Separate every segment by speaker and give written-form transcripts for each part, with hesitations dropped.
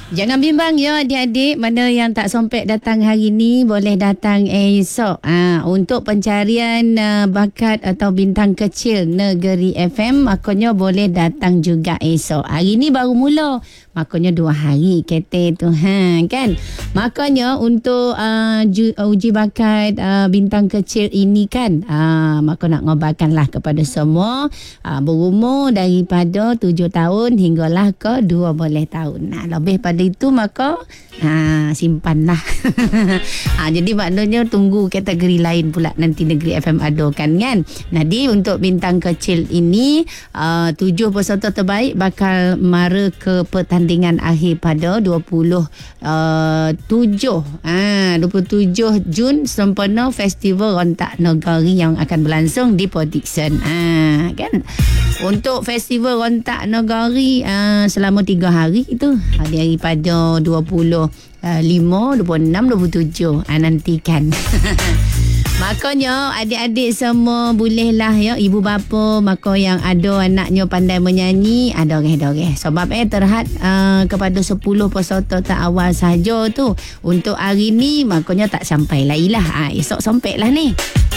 Speaker 1: Jangan bimbang ya adik-adik, mana yang tak sompet datang hari ni boleh datang esok. Untuk pencarian bakat atau bintang kecil Negeri FM, makanya boleh datang juga esok. Hari ni baru mula, makanya 2 hari kata tu kan. Makanya untuk uji bakat bintang kecil ini kan, maka nak ngobarkanlah kepada semua berumur daripada 7 tahun hinggalah ke 12 tahun. Lebih pada itu maka simpanlah. Jadi maknanya tunggu kategori lain pula nanti Negeri FM adakan kan. Jadi untuk bintang kecil ini 7 peserta terbaik bakal mara ke pertandingan akhir pada 27 Jun sempena Festival Rontak Negari yang akan berlangsung di Port Dickson. Kan. Untuk Festival Rontak Negari selama 3 hari itu, daripada 25, 26, 27 nantikan. Makanya adik-adik semua bolehlah ya, ibu bapa maka yang ada anaknya pandai menyanyi, ada doreh. Sebab terhad kepada 10 peserta terawal saja tu. Untuk hari ni makanya tak sampai lah. Esok sampailah ni.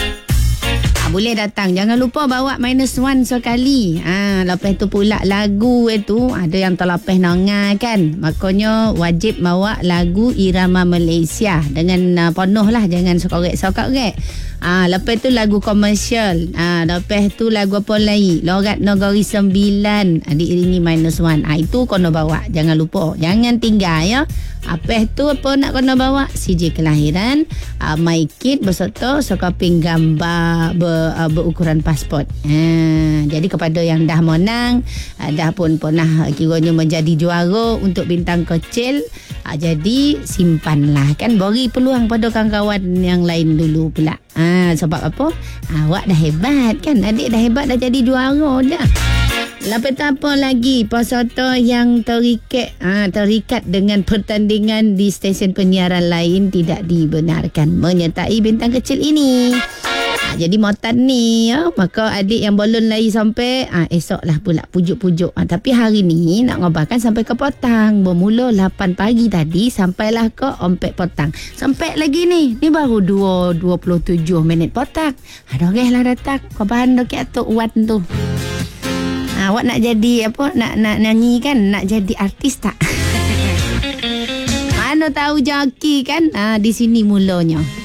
Speaker 1: Boleh datang. Jangan lupa bawa -1 sekali. Lepas tu pula lagu itu ada yang terlepas nongai kan. Makanya wajib bawa lagu irama Malaysia dengan penuh lah, jangan sokorek. Lepas tu lagu komersial. Lepas tu lagu apa lagi? Lorat Negeri 9 diiringi -1. Itu kena bawa. Jangan lupa. Jangan tinggal ya. Lepas tu apa nak kena bawa? CJ kelahiran, my kit berserta sekoping gambar berukuran pasport. Jadi kepada yang dah menang, dah pun pernah kiranya menjadi juara untuk bintang kecil, jadi simpanlah kan, beri peluang pada kawan-kawan yang lain dulu pula. Sebab apa? Awak dah hebat kan, adik dah hebat, dah jadi juara dah. Lepas tu apa lagi? Peserta yang terikat dengan pertandingan di stesen penyiaran lain tidak dibenarkan menyertai bintang kecil ini. Jadi motan ni ya, maka adik yang belum lagi sampai esoklah pula pujuk-pujuk. Tapi hari ni nak ngobarkan sampai ke petang. Bermula 8 pagi tadi sampailah ke 4 petang. Sampai lagi ni baru 27 minit petang. Ada orang lah datang. Kau bahan dah ke atuk wan tu. Awak nak jadi apa? Nak nyanyi kan? Nak jadi artis tak? Mana tahu joki kan? Di sini mulanya.